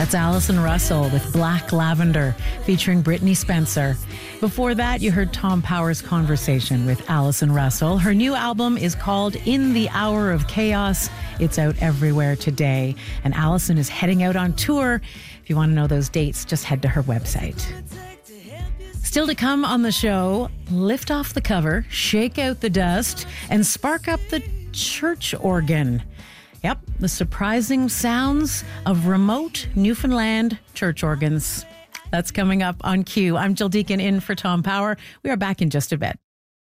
That's Alison Russell with Black Lavender, featuring Brittany Spencer. Before that, you heard Tom Power's conversation with Alison Russell. Her new album is called In the Hour of Chaos. It's out everywhere today. And Alison is heading out on tour. If you want to know those dates, just head to her website. Still to come on the show, lift off the cover, shake out the dust, and spark up the church organ. Yep, the surprising sounds of remote Newfoundland church organs. That's coming up on Q. I'm Jill Deacon in for Tom Power. We are back in just a bit.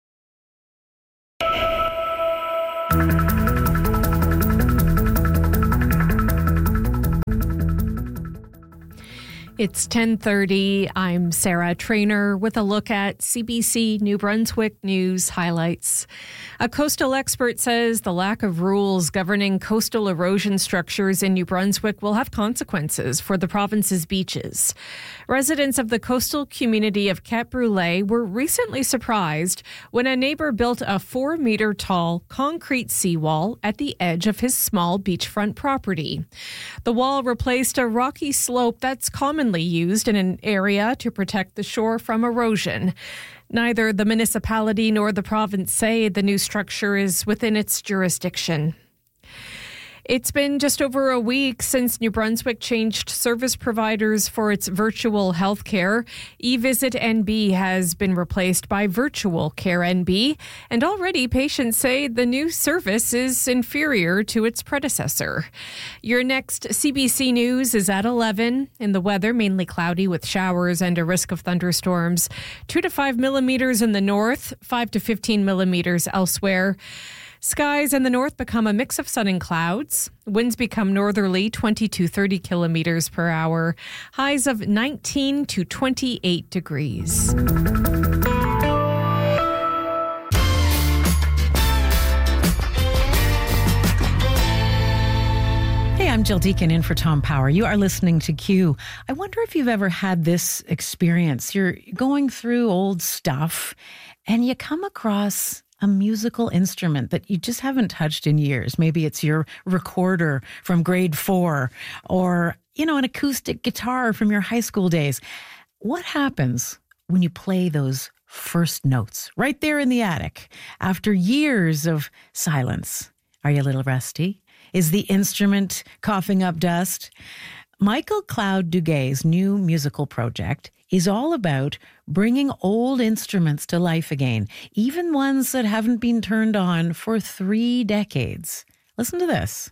It's 10:30. I'm Sarah Trainer with a look at CBC New Brunswick news highlights. A coastal expert says the lack of rules governing coastal erosion structures in New Brunswick will have consequences for the province's beaches. Residents of the coastal community of Cap Brûlé were recently surprised when a neighbor built a 4-meter tall concrete seawall at the edge of his small beachfront property. The wall replaced a rocky slope that's commonly used in an area to protect the shore from erosion. Neither the municipality nor the province say the new structure is within its jurisdiction. It's been just over a week since New Brunswick changed service providers for its virtual health care. eVisit NB has been replaced by Virtual Care NB, and already patients say the new service is inferior to its predecessor. Your next CBC News is at 11. In the weather, mainly cloudy with showers and a risk of thunderstorms. 2 to 5 millimeters in the north, 5 to 15 millimeters elsewhere. Skies in the north become a mix of sun and clouds. Winds become northerly, 20 to 30 kilometers per hour. Highs of 19 to 28 degrees. Hey, I'm Jill Deacon in for Tom Power. You are listening to Q. I wonder if you've ever had this experience. You're going through old stuff and you come across a musical instrument that you just haven't touched in years. Maybe it's your recorder from grade 4 or, an acoustic guitar from your high school days. What happens when you play those first notes right there in the attic after years of silence? Are you a little rusty? Is the instrument coughing up dust? Michael Cloud Duguay's new musical project is all about bringing old instruments to life again, even ones that haven't been turned on for 3 decades. Listen to this.